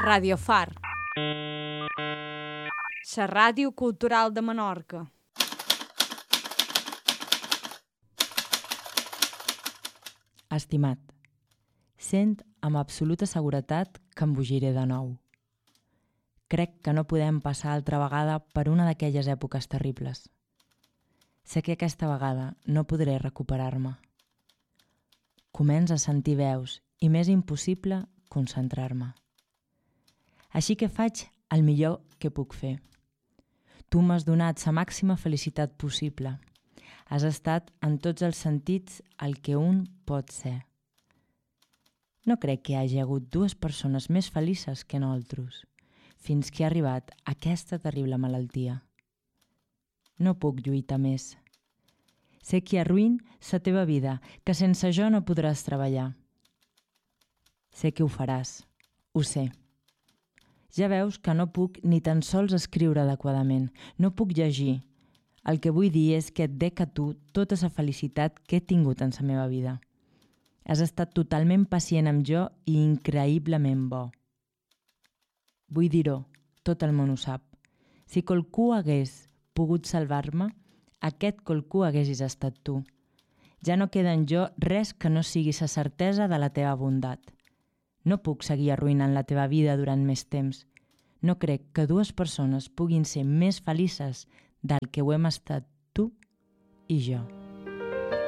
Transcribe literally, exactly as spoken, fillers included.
Radio Far, la ràdio cultural de Menorca. Estimat, sent amb absoluta seguretat que embogiré de nou. Crec que no podem passar altra vegada per una d'aquelles èpoques terribles. Sé que aquesta vegada no podré recuperar-me. Començo a sentir veus i m'és impossible concentrar-me. Així que faig el millor que puc fer. Tu m'has donat la màxima felicitat possible. Has estat en tots els sentits el que un pot ser. No crec que hi hagi hagut dues persones més felices que nosaltres, fins que ha arribat aquesta terrible malaltia. No puc lluitar més. Sé que arruïn la teva vida, que sense jo no podràs treballar. Sé que ho faràs, ho sé. Ja veus que no puc ni tan sols escriure adequadament, no puc llegir. El que vull dir és que et dec a tu tota la felicitat que he tingut en la meva vida. Has estat totalment pacient amb jo i increïblement bo. Vull dir-ho, tot el món ho sap. Si qualcú hagués pogut salvar-me, aquest qualcú haguessis estat tu. Ja no queda en jo res que no sigui la certesa de la teva bondat. No puc seguir arruïnant la teva vida durant més temps. No crec que dues persones puguin ser més felices del que ho hem estat tu i jo.